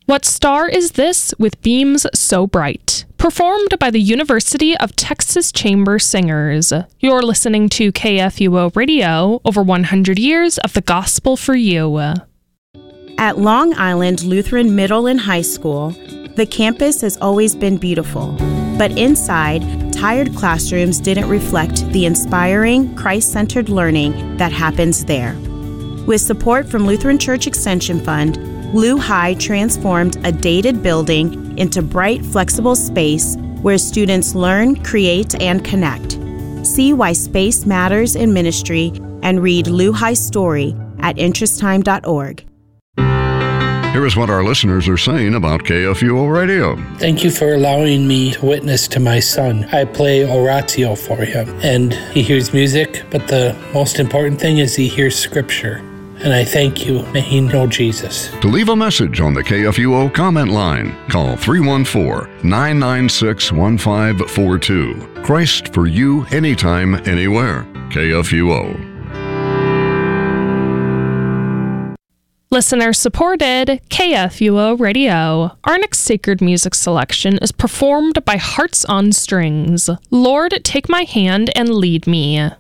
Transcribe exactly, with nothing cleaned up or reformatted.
What Star Is This with Beams So Bright? Performed by the University of Texas Chamber Singers. You're listening to K F U O Radio, over one hundred years of the gospel for you. At Long Island Lutheran Middle and High School, the campus has always been beautiful, but inside, tired classrooms didn't reflect the inspiring, Christ-centered learning that happens there. With support from Lutheran Church Extension Fund, Lu High transformed a dated building into bright, flexible space where students learn, create, and connect. See why space matters in ministry and read Lu High's story at interest time dot org. Here is what our listeners are saying about K F U O Radio. Thank you for allowing me to witness to my son. I play oratio for him, and he hears music, but the most important thing is he hears scripture. And I thank you. May he know Jesus. To leave a message on the K F U O comment line, call three one four, nine nine six, one five four two. Christ for you, anytime, anywhere. K F U O. Listener supported K F U O Radio. Our next sacred music selection is performed by Hearts on Strings. Lord, take my hand and lead me.